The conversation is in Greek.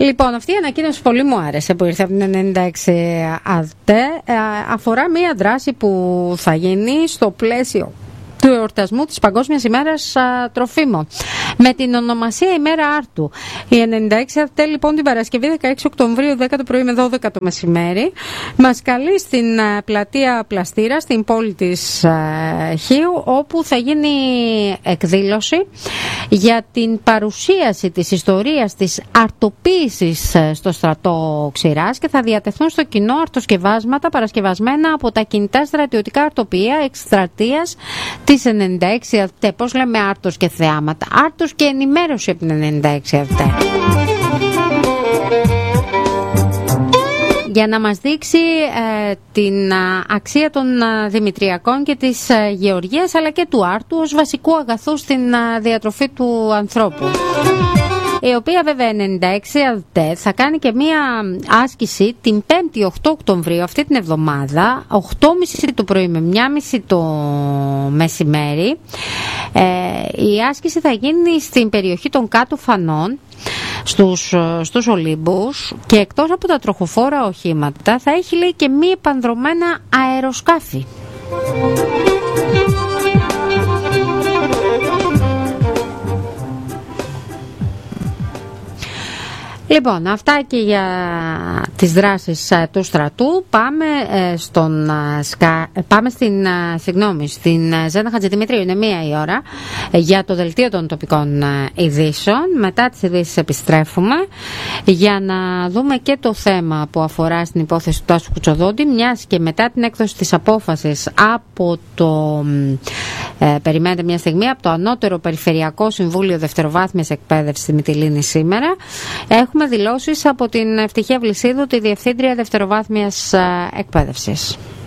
Λοιπόν, αυτή η ανακοίνωση πολύ μου άρεσε που ήρθε από την 96 ΑΔΕ. Αφορά μία δράση που θα γίνει στο πλαίσιο του εορτασμού της Παγκόσμιας ημέρας τροφίμων με την ονομασία ημέρα Άρτου. Η 96 ΑΔΕ λοιπόν την Παρασκευή 16 Οκτωβρίου 10 το πρωί με 12 το μεσημέρι μας καλεί στην πλατεία Πλαστήρα στην πόλη της Χίου, όπου θα γίνει εκδήλωση για την παρουσίαση της ιστορίας της αρτοποίησης στο στρατό Ξηράς και θα διατεθούν στο κοινό αρτοσκευάσματα παρασκευασμένα από τα κινητά στρατιωτικά αρτοπία εκστρατείας της 96 ΑΔΕ. Πώς λέμε άρτος και θεάματα? Άρτος και ενημέρωση από την 96 ΑΔΕ. Για να μας δείξει την αξία των δημητριακών και της γεωργίας αλλά και του άρτου ως βασικού αγαθού στην διατροφή του ανθρώπου. Η οποία βέβαια 96 ΑΔΕ θα κάνει και μία άσκηση την 5η 8 Οκτωβρίου αυτή την εβδομάδα, 8.30 το πρωί με 1.30 το μεσημέρι. Η άσκηση θα γίνει στην περιοχή των Κάτω Φανών, στους Ολύμπους, και εκτός από τα τροχοφόρα οχήματα θα έχει, λέει, και μη επανδρομένα αεροσκάφη. Λοιπόν, αυτά και για τις δράσεις του στρατού. Πάμε στην Ζένα Χατζηδημητρίου. Είναι 1 η ώρα για το δελτίο των τοπικών ειδήσεων. Μετά τις ειδήσεις επιστρέφουμε για να δούμε και το θέμα που αφορά στην υπόθεση του Τάσου Κουτσοδόντη, μιας και μετά την έκδοση της απόφασης από το περιμένετε μια στιγμή, από το Ανώτερο Περιφερειακό Συμβούλιο Δευτεροβάθμιας Εκπαίδευσης στη Μυτιλήνη σήμερα, έχουμε δηλώσεις από την Ευτυχία Βλυσίδου, τη Διευθύντρια Δευτεροβάθμιας Εκπαίδευσης.